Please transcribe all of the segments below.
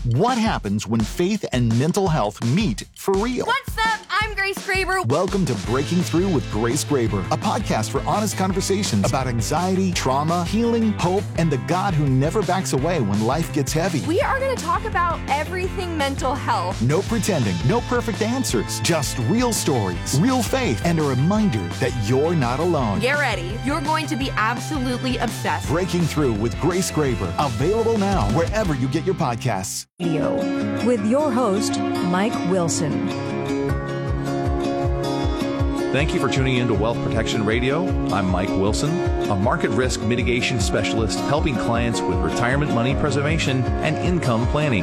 What happens when faith and mental health meet for real? What's up? I'm Grace Graber. Welcome to Breaking Through with Grace Graber, a podcast for honest conversations about anxiety, trauma, healing, hope, and the God who never backs away when life gets heavy. We are going to talk about everything mental health. No pretending, no perfect answers, just real stories, real faith, and a reminder that you're not alone. Get ready. You're going to be absolutely obsessed. Breaking Through with Grace Graber, available now wherever you get your podcasts. With your host, Mike Wilson. Thank you for tuning in to Wealth Protection Radio. I'm Mike Wilson, a market risk mitigation specialist helping clients with retirement money preservation and income planning.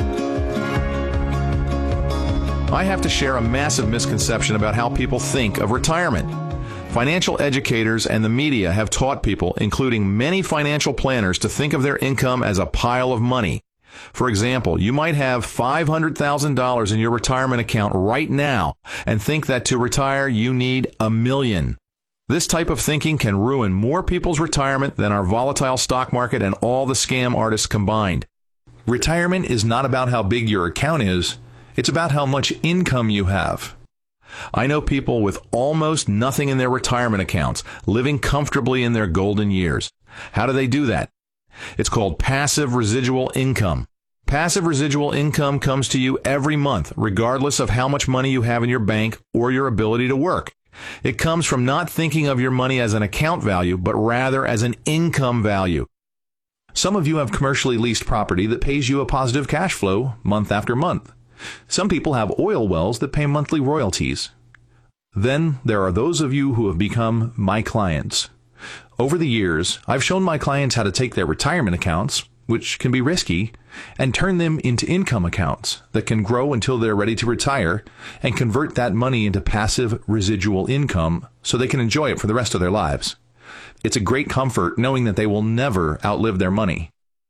I have to share a massive misconception about how people think of retirement. Financial educators and the media have taught people, including many financial planners, to think of their income as a pile of money. For example, you might have $500,000 in your retirement account right now and think that to retire you need $1 million. This type of thinking can ruin more people's retirement than our volatile stock market and all the scam artists combined. Retirement is not about how big your account is, it's about how much income you have. I know people with almost nothing in their retirement accounts, living comfortably in their golden years. How do they do that? It's called passive residual income. Passive residual income comes to you every month, regardless of how much money you have in your bank or your ability to work. It comes from not thinking of your money as an account value, but rather as an income value. Some of you have commercially leased property that pays you a positive cash flow month after month. Some people have oil wells that pay monthly royalties. Then there are those of you who have become my clients. Over the years, I've shown my clients how to take their retirement accounts, which can be risky, and turn them into income accounts that can grow until they're ready to retire and convert that money into passive residual income so they can enjoy it for the rest of their lives. It's a great comfort knowing that they will never outlive their money.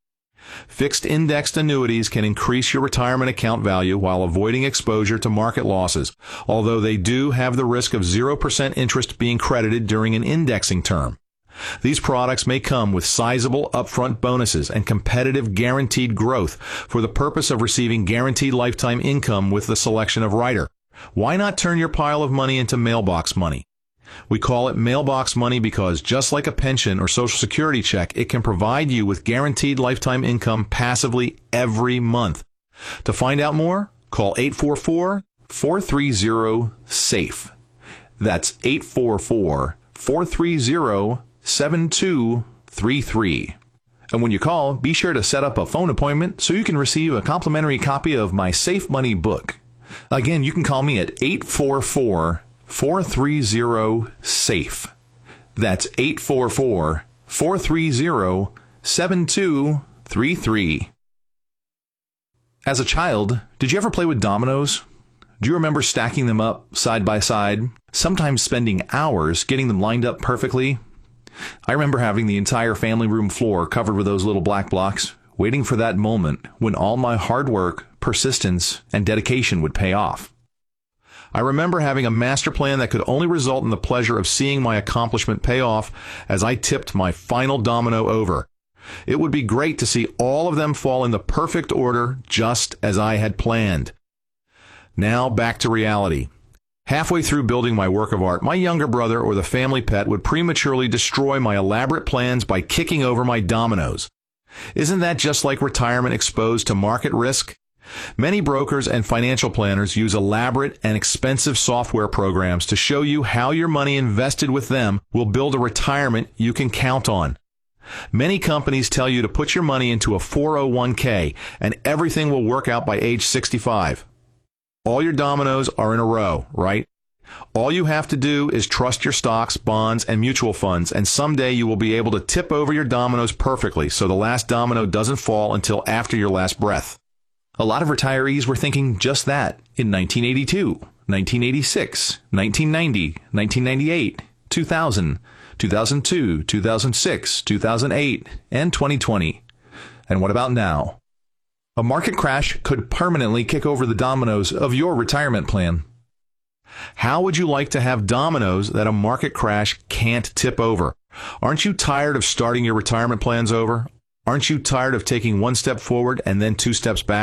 Fixed indexed annuities can increase your retirement account value while avoiding exposure to market losses, although they do have the risk of 0% interest being credited during an indexing term. These products may come with sizable upfront bonuses and competitive guaranteed growth for the purpose of receiving guaranteed lifetime income with the selection of writer. Why not turn your pile of money into mailbox money? We call it mailbox money because just like a pension or Social Security check, it can provide you with guaranteed lifetime income passively every month. To find out more, call 844-430-SAFE. That's 844-430-7233. And when you call, be sure to set up a phone appointment so you can receive a complimentary copy of my Safe Money book. Again, you can call me at 844-430-SAFE. That's 844-430-7233. As a child, did you ever play with dominoes? Do you remember stacking them up side by side, sometimes spending hours getting them lined up perfectly? I remember having the entire family room floor covered with those little black blocks, waiting for that moment when all my hard work, persistence, and dedication would pay off. I remember having a master plan that could only result in the pleasure of seeing my accomplishment pay off as I tipped my final domino over. It would be great to see all of them fall in the perfect order, just as I had planned. Now back to reality. Halfway through building my work of art, my younger brother or the family pet would prematurely destroy my elaborate plans by kicking over my dominoes. Isn't that just like retirement exposed to market risk? Many brokers and financial planners use elaborate and expensive software programs to show you how your money invested with them will build a retirement you can count on. Many companies tell you to put your money into a 401k and everything will work out by age 65. All your dominoes are in a row, right? All you have to do is trust your stocks, bonds, and mutual funds, and someday you will be able to tip over your dominoes perfectly so the last domino doesn't fall until after your last breath. A lot of retirees were thinking just that in 1982, 1986, 1990, 1998, 2000, 2002, 2006, 2008, and 2020. And what about now? A market crash could permanently kick over the dominoes of your retirement plan. How would you like to have dominoes that a market crash can't tip over? Aren't you tired of starting your retirement plans over? Aren't you tired of taking one step forward and then two steps back?